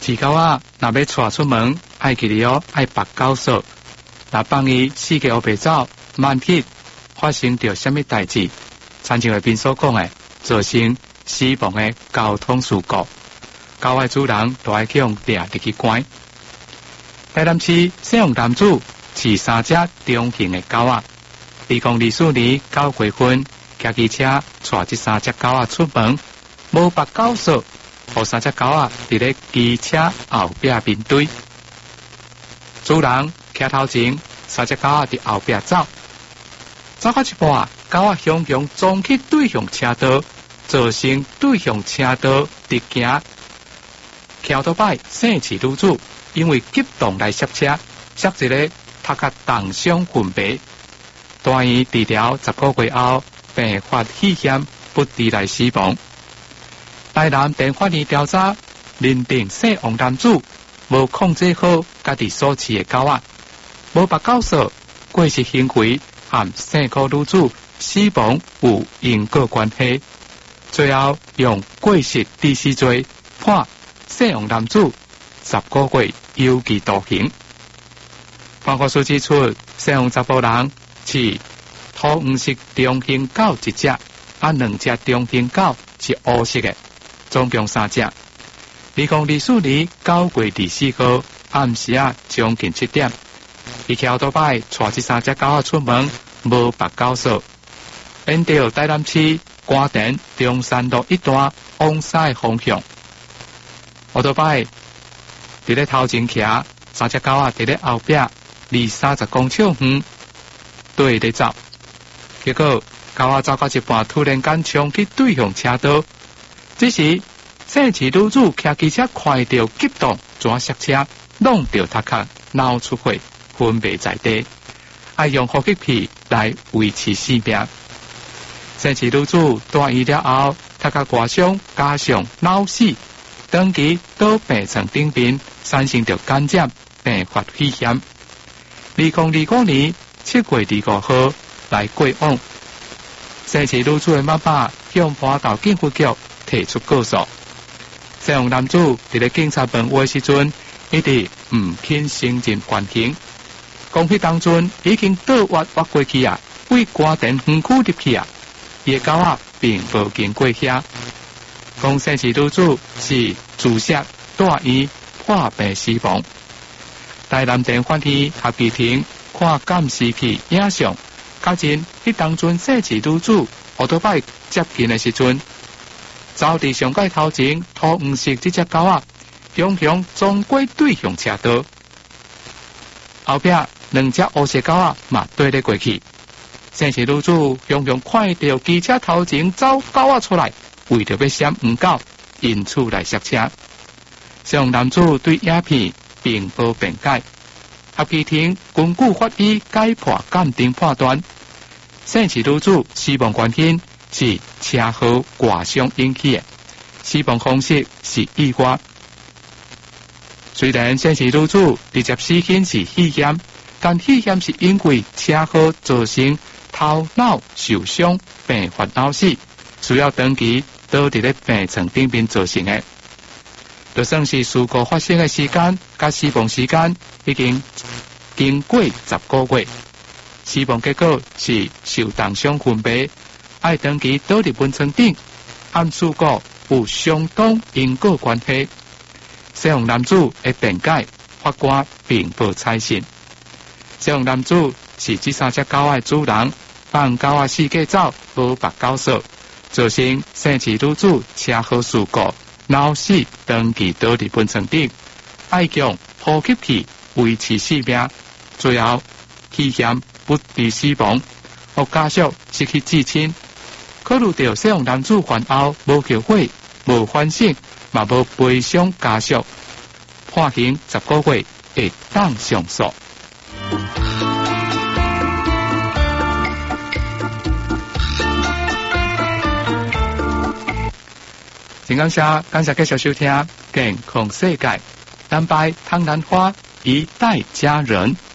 饲狗仔若要带出门，爱记得哦，爱拔狗绳。若放伊四界黑白走，万一发生着什么代志，参照下边所讲的，造成死亡的交通事故，狗的主人都爱去用掠入去关。台南市适用男子饲3只中型的狗仔，2024年9月份，骑机车带这3只狗仔出门，无拔狗绳，互3只狗仔伫咧机车后壁面对。主人骑头前，3只狗仔伫后壁走，走到一半，狗仔雄雄撞去对向车道，造成对向车道直行。桥头摆姓氏女子因为激动来刹车，刹一个头壳重伤昏迷。大院治疗10个月后，并发气险不治来死亡。台南电法院调查认定姓王男子无控制好家己所饲的狗仔，无拔狗绳，过失行为和姓高女子死亡有因果关系。最后用过失致死罪判姓王男子10个月有期徒刑。报告书指出，姓王查甫人饲土黄色中型狗1只，2只中型狗是黑色的，总共3只。2024年9月24号暗时将近7点，伊桥头摆带这3只狗仔出门，无拔狗绳，沿着台南市官田中山路一段往西方向。乌头摆伫咧头前骑，3只狗仔伫咧后壁，30公尺远对咧走。结果狗仔走到一半，突然间冲去对向车道。这时姓氏女子骑机车快到激动，转刹车，弄到头壳脑出血，昏迷在地，要用呼吸器来维持生命。姓氏女子住院了后，头壳外伤加上脑死，长期倒病床顶面，产生着感染，并发肺炎。2025年7月25号来过往，姓氏女子的妈妈向花道警察局提出告诉。姓王男子伫咧警察问话时阵，一直唔肯承认犯行，讲迄当阵已经倒挖过去啊，为官田园区入去啊，伊个狗仔并无经过遐。讲姓氏女子是自杀住院破病死亡。台南地法院合议庭看监视器影像，确认迄当阵姓氏女子乌托摆接近的时阵，走伫上界头前土黄色这只狗仔，雄雄撞过对向车道，后壁2只黑色狗仔嘛对咧过去。姓氏女子雄雄看到机车头前走狗仔出来，为着要闪黄狗，因此来刹车。姓男子对影片并无辩解。合议庭根据法医解剖鉴定判断，姓氏女子死亡原因是车祸外伤引起的，死亡方式是意外。虽然姓氏女子直接死因是肺炎，但肺炎是因为车祸造成头脑受伤并发脑死，需要长期倒伫咧病床顶面造成的。就算是事故发生的时间甲死亡时间已经经过10个月，死亡结果是受重伤昏迷，要长期倒伫温床顶，按事故有相当因果关系。姓王男子的辩解，法官并无采信。姓王男子是这3只狗的主人，放狗仔四界走，无拔狗绳，造成姓氏女子车祸事故脑死，长期倒伫温床顶，要用呼吸器维持生命，最后气险不治死亡，互家属失去至亲。考虑到姓王男子犯后无后悔、无反省，嘛无赔偿家属，判刑10个月，会当上诉。真感谢继续收听《健康世界》，蓝白汤兰花一代佳人。